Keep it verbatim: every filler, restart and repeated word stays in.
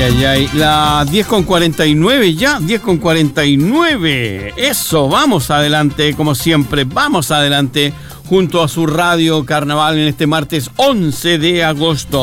ay, ay. Las diez con cuarenta y nueve ya, diez con cuarenta y nueve. Eso, vamos adelante, como siempre, vamos adelante junto a su radio Carnaval en este martes once de agosto.